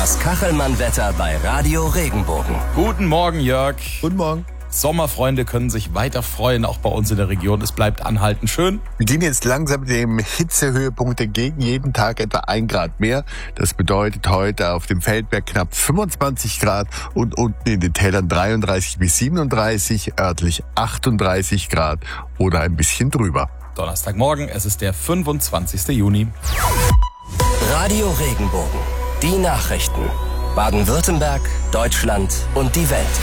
Das Kachelmann-Wetter bei Radio Regenbogen. Guten Morgen, Jörg. Guten Morgen. Sommerfreunde können sich weiter freuen, auch bei uns in der Region. Es bleibt anhaltend schön. Wir gehen jetzt langsam dem Hitzehöhepunkt entgegen, jeden Tag etwa 1 Grad mehr. Das bedeutet heute auf dem Feldberg knapp 25 Grad und unten in den Tälern 33 bis 37, örtlich 38 Grad oder ein bisschen drüber. Donnerstagmorgen, es ist der 25. Juni. Radio Regenbogen. Die Nachrichten. Baden-Württemberg, Deutschland und die Welt.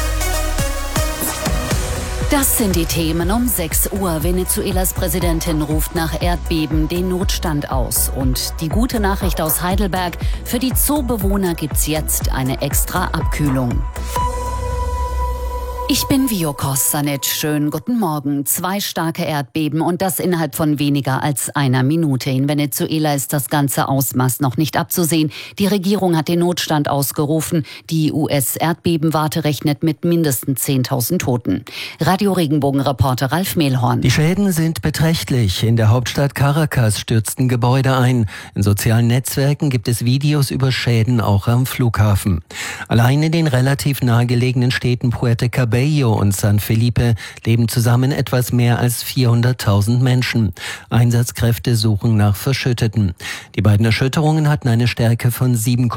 Das sind die Themen um 6 Uhr. Venezuelas Präsidentin ruft nach Erdbeben den Notstand aus. Und die gute Nachricht aus Heidelberg: Für die Zoobewohner gibt's jetzt eine extra Abkühlung. Ich bin Vio Kostanic. Schönen guten Morgen. 2 starke Erdbeben und das innerhalb von weniger als einer Minute. In Venezuela ist das ganze Ausmaß noch nicht abzusehen. Die Regierung hat den Notstand ausgerufen. Die US-Erdbebenwarte rechnet mit mindestens 10.000 Toten. Radio Regenbogen-Reporter Ralf Mehlhorn. Die Schäden sind beträchtlich. In der Hauptstadt Caracas stürzten Gebäude ein. In sozialen Netzwerken gibt es Videos über Schäden auch am Flughafen. Allein in den relativ nahegelegenen Städten Puerto Cabello und San Felipe leben zusammen etwas mehr als 400.000 Menschen. Einsatzkräfte suchen nach Verschütteten. Die beiden Erschütterungen hatten eine Stärke von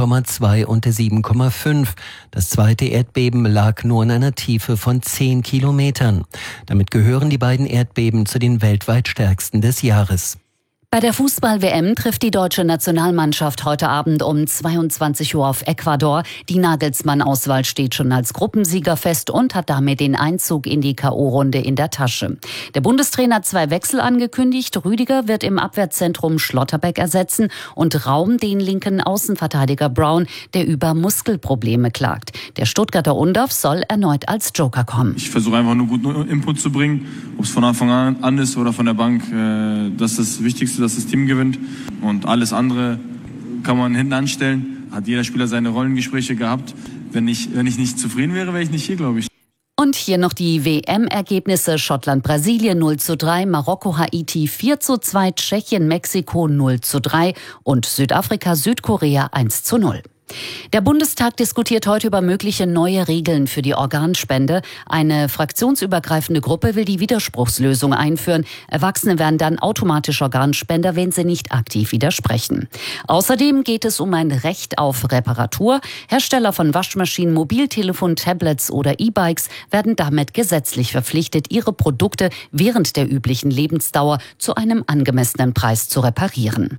7,2 und 7,5. Das zweite Erdbeben lag nur in einer Tiefe von 10 Kilometern. Damit gehören die beiden Erdbeben zu den weltweit stärksten des Jahres. Bei der Fußball-WM trifft die deutsche Nationalmannschaft heute Abend um 22 Uhr auf Ecuador. Die Nagelsmann-Auswahl steht schon als Gruppensieger fest und hat damit den Einzug in die K.O.-Runde in der Tasche. Der Bundestrainer hat 2 Wechsel angekündigt. Rüdiger wird im Abwehrzentrum Schlotterbeck ersetzen und Raum den linken Außenverteidiger Brown, der über Muskelprobleme klagt. Der Stuttgarter Undorf soll erneut als Joker kommen. Ich versuche einfach nur guten Input zu bringen, ob es von Anfang an ist oder von der Bank. Das ist das Wichtigste, dass das Team gewinnt, und alles andere kann man hinten anstellen. Hat jeder Spieler seine Rollengespräche gehabt. Wenn ich nicht zufrieden wäre, wäre ich nicht hier, glaube ich. Und hier noch die WM-Ergebnisse: Schottland-Brasilien 0:3, Marokko-Haiti 4:2, Tschechien-Mexiko 0:3 und Südafrika-Südkorea 1:0. Der Bundestag diskutiert heute über mögliche neue Regeln für die Organspende. Eine fraktionsübergreifende Gruppe will die Widerspruchslösung einführen. Erwachsene werden dann automatisch Organspender, wenn sie nicht aktiv widersprechen. Außerdem geht es um ein Recht auf Reparatur. Hersteller von Waschmaschinen, Mobiltelefon, Tablets oder E-Bikes werden damit gesetzlich verpflichtet, ihre Produkte während der üblichen Lebensdauer zu einem angemessenen Preis zu reparieren.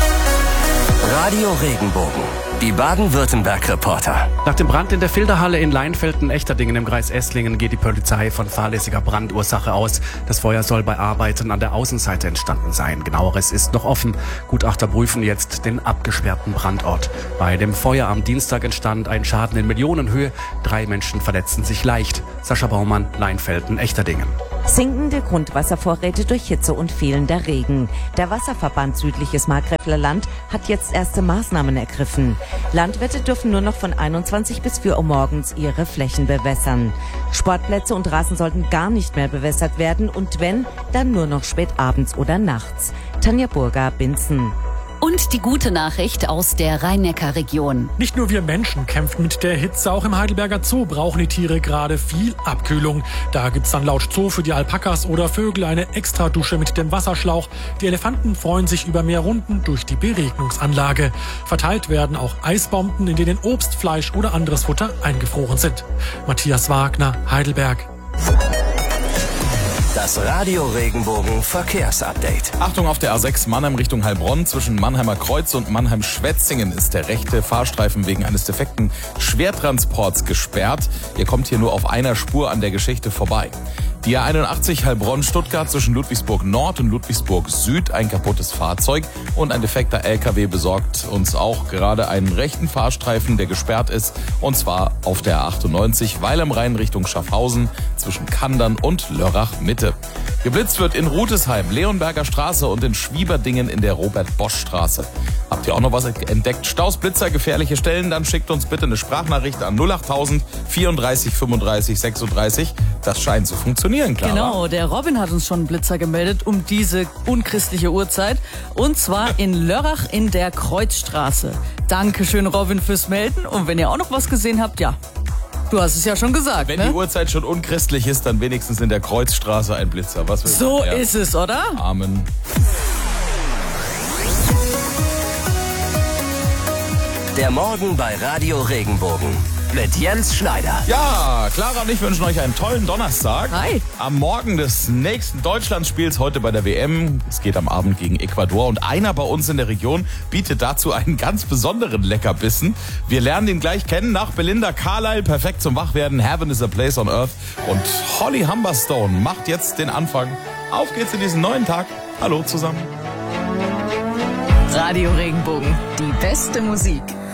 Radio Regenbogen. Die Baden-Württemberg-Reporter. Nach dem Brand in der Filterhalle in Leinfelden-Echterdingen im Kreis Esslingen geht die Polizei von fahrlässiger Brandursache aus. Das Feuer soll bei Arbeiten an der Außenseite entstanden sein. Genaueres ist noch offen. Gutachter prüfen jetzt den abgesperrten Brandort. Bei dem Feuer am Dienstag entstand ein Schaden in Millionenhöhe. 3 Menschen verletzten sich leicht. Sascha Baumann, Leinfelden-Echterdingen. Sinkende Grundwasservorräte durch Hitze und fehlender Regen. Der Wasserverband Südliches Markgräfler Land hat jetzt erste Maßnahmen ergriffen. Landwirte dürfen nur noch von 21 bis 4 Uhr morgens ihre Flächen bewässern. Sportplätze und Rasen sollten gar nicht mehr bewässert werden und wenn, dann nur noch spät abends oder nachts. Tanja Burger, Binzen. Und die gute Nachricht aus der Rhein-Neckar-Region. Nicht nur wir Menschen kämpfen mit der Hitze, auch im Heidelberger Zoo brauchen die Tiere gerade viel Abkühlung. Da gibt's dann laut Zoo für die Alpakas oder Vögel eine Extradusche mit dem Wasserschlauch. Die Elefanten freuen sich über mehr Runden durch die Beregnungsanlage. Verteilt werden auch Eisbomben, in denen Obst, Fleisch oder anderes Futter eingefroren sind. Matthias Wagner, Heidelberg. Das Radio Regenbogen Verkehrsupdate. Achtung auf der A6 Mannheim Richtung Heilbronn. Zwischen Mannheimer Kreuz und Mannheim-Schwetzingen ist der rechte Fahrstreifen wegen eines defekten Schwertransports gesperrt. Ihr kommt hier nur auf einer Spur an der Geschichte vorbei. Die A81 Heilbronn-Stuttgart zwischen Ludwigsburg Nord und Ludwigsburg Süd, ein kaputtes Fahrzeug und ein defekter LKW besorgt uns auch gerade einen rechten Fahrstreifen, der gesperrt ist, und zwar auf der A98 Weil am Rhein Richtung Schaffhausen zwischen Kandern und Lörrach Mitte. Geblitzt wird in Rutesheim, Leonberger Straße und in Schwieberdingen in der Robert-Bosch-Straße. Habt ihr auch noch was entdeckt? Staus, Blitzer, gefährliche Stellen? Dann schickt uns bitte eine Sprachnachricht an 08000 34 35 36. Das scheint zu funktionieren, Clara. Genau, der Robin hat uns schon einen Blitzer gemeldet um diese unchristliche Uhrzeit. Und zwar in Lörrach in der Kreuzstraße. Dankeschön, Robin, fürs Melden. Und wenn ihr auch noch was gesehen habt, ja, du hast es ja schon gesagt, Wenn ne? die Uhrzeit schon unchristlich ist, dann wenigstens in der Kreuzstraße ein Blitzer. Was willst du So mehr? ist es, oder? Amen. Der Morgen bei Radio Regenbogen mit Jens Schneider. Ja, Clara und ich wünschen euch einen tollen Donnerstag. Hi. Am Morgen des nächsten Deutschlandspiels heute bei der WM. Es geht am Abend gegen Ecuador und einer bei uns in der Region bietet dazu einen ganz besonderen Leckerbissen. Wir lernen ihn gleich kennen nach Belinda Carlisle, perfekt zum Wachwerden, Heaven is a Place on Earth. Und Holly Humberstone macht jetzt den Anfang. Auf geht's in diesen neuen Tag. Hallo zusammen. Radio Regenbogen, die beste Musik.